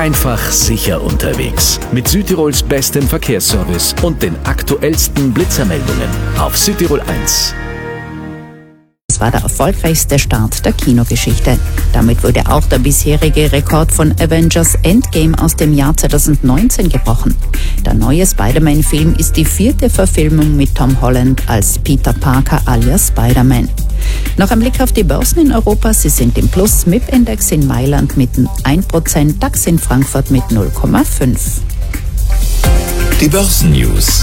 Einfach sicher unterwegs. Mit Südtirols bestem Verkehrsservice und den aktuellsten Blitzermeldungen auf Südtirol 1. Das war der erfolgreichste Start der Kinogeschichte. Damit wurde auch der bisherige Rekord von Avengers Endgame aus dem Jahr 2019 gebrochen. Der neue Spider-Man-Film ist die 4. Verfilmung mit Tom Holland als Peter Parker alias Spider-Man. Noch ein Blick auf die Börsen in Europa. Sie sind im Plus. MIP-Index in Mailand mit 1%, DAX in Frankfurt mit 0,5%. Die Börsennews.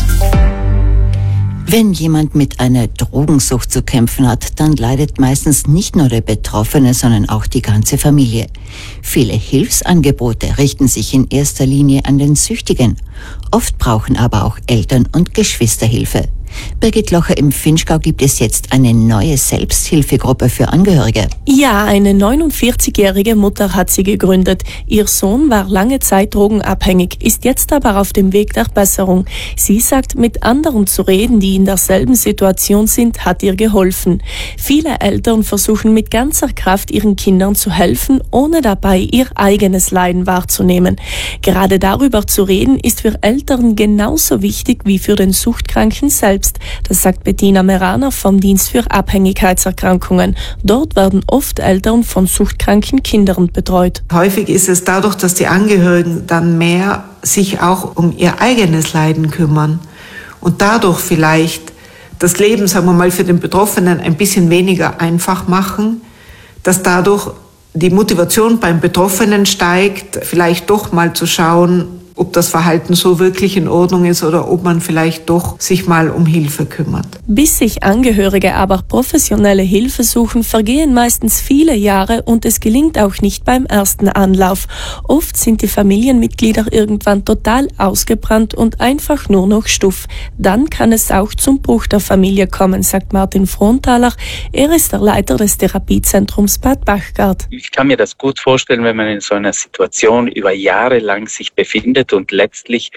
Wenn jemand mit einer Drogensucht zu kämpfen hat, dann leidet meistens nicht nur der Betroffene, sondern auch die ganze Familie. Viele Hilfsangebote richten sich in erster Linie an den Süchtigen. Oft brauchen aber auch Eltern und Geschwister Hilfe. Birgit Locher, im Vinschgau gibt es jetzt eine neue Selbsthilfegruppe für Angehörige. Ja, eine 49-jährige Mutter hat sie gegründet. Ihr Sohn war lange Zeit drogenabhängig, ist jetzt aber auf dem Weg nach Besserung. Sie sagt, mit anderen zu reden, die in derselben Situation sind, hat ihr geholfen. Viele Eltern versuchen mit ganzer Kraft ihren Kindern zu helfen, ohne dabei ihr eigenes Leiden wahrzunehmen. Gerade darüber zu reden, ist für Eltern genauso wichtig wie für den Suchtkranken selbst. Das sagt Bettina Meraner vom Dienst für Abhängigkeitserkrankungen. Dort werden oft Eltern von suchtkranken Kindern betreut. Häufig ist es dadurch, dass die Angehörigen dann mehr sich auch um ihr eigenes Leiden kümmern und dadurch vielleicht das Leben, sagen wir mal, für den Betroffenen ein bisschen weniger einfach machen, dass dadurch die Motivation beim Betroffenen steigt, vielleicht doch mal zu schauen, ob das Verhalten so wirklich in Ordnung ist oder ob man vielleicht doch sich mal um Hilfe kümmert. Bis sich Angehörige aber professionelle Hilfe suchen, vergehen meistens viele Jahre und es gelingt auch nicht beim ersten Anlauf. Oft sind die Familienmitglieder irgendwann total ausgebrannt und einfach nur noch stuff. Dann kann es auch zum Bruch der Familie kommen, sagt Martin Fronthaler. Er ist der Leiter des Therapiezentrums Bad Bachgart. Ich kann mir das gut vorstellen, wenn man in so einer Situation über Jahre lang sich befindet und letztlich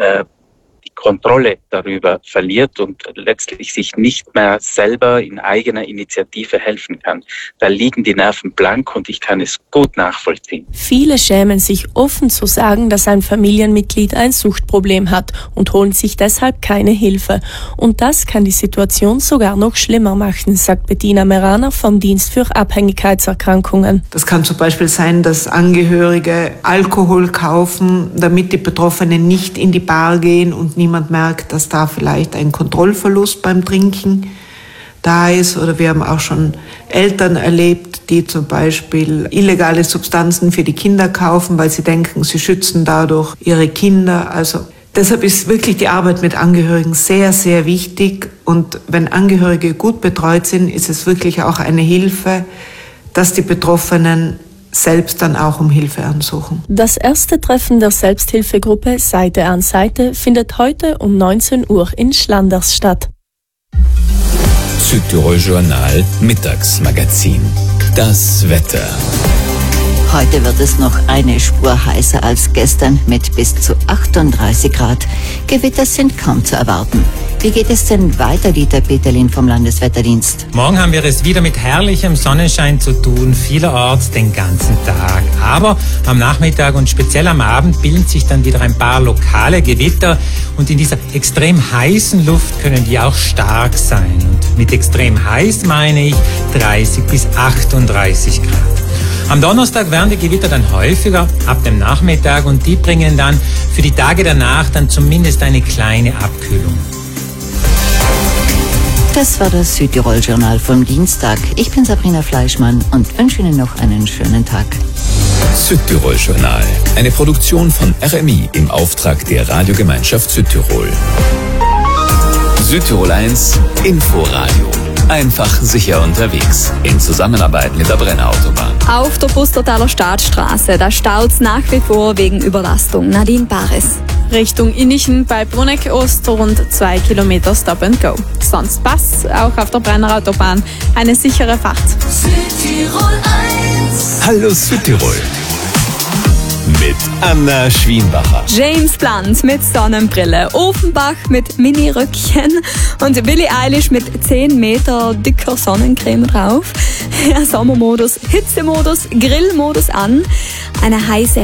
die Kontrolle darüber verliert und letztlich sich nicht mehr selber in eigener Initiative helfen kann. Da liegen die Nerven blank und ich kann es gut nachvollziehen. Viele schämen sich offen zu sagen, dass ein Familienmitglied ein Suchtproblem hat und holen sich deshalb keine Hilfe. Und das kann die Situation sogar noch schlimmer machen, sagt Bettina Meraner vom Dienst für Abhängigkeitserkrankungen. Das kann zum Beispiel sein, dass Angehörige Alkohol kaufen, damit die Betroffenen nicht in die Bar gehen und niemand merkt, dass da vielleicht ein Kontrollverlust beim Trinken da ist. Oder wir haben auch schon Eltern erlebt, die zum Beispiel illegale Substanzen für die Kinder kaufen, weil sie denken, sie schützen dadurch ihre Kinder. Also deshalb ist wirklich die Arbeit mit Angehörigen sehr, sehr wichtig. Und wenn Angehörige gut betreut sind, ist es wirklich auch eine Hilfe, dass die Betroffenen selbst dann auch um Hilfe ansuchen. Das erste Treffen der Selbsthilfegruppe Seite an Seite findet heute um 19 Uhr in Schlanders statt. Südtirol Journal Mittagsmagazin. Das Wetter. Heute wird es noch eine Spur heißer als gestern mit bis zu 38 Grad. Gewitter sind kaum zu erwarten. Wie geht es denn weiter, Dieter Peterlin vom Landeswetterdienst? Morgen haben wir es wieder mit herrlichem Sonnenschein zu tun, vielerorts den ganzen Tag. Aber am Nachmittag und speziell am Abend bilden sich dann wieder ein paar lokale Gewitter und in dieser extrem heißen Luft können die auch stark sein. Und mit extrem heiß meine ich 30 bis 38 Grad. Am Donnerstag werden die Gewitter dann häufiger ab dem Nachmittag und die bringen dann für die Tage danach dann zumindest eine kleine Abkühlung. Das war das Südtirol-Journal vom Dienstag. Ich bin Sabrina Fleischmann und wünsche Ihnen noch einen schönen Tag. Südtirol Journal. Eine Produktion von RMI im Auftrag der Radiogemeinschaft Südtirol. Südtirol 1 Inforadio. Einfach sicher unterwegs. In Zusammenarbeit mit der Brenner-Autobahn. Auf der Pustertaler Staatsstraße, da staut's nach wie vor wegen Überlastung. Nadine Bares. Richtung Innichen bei Bruneck Ost rund 2 Kilometer Stop and Go. Sonst passt auch auf der Brenner-Autobahn eine sichere Fahrt. Südtirol 1. Hallo Südtirol. Mit Anna Schwienbacher. James Blunt mit Sonnenbrille, Offenbach mit Mini-Röckchen und Billie Eilish mit 10 Meter dicker Sonnencreme drauf. Ja, Sommermodus, Hitzemodus, Grillmodus an. Eine heiße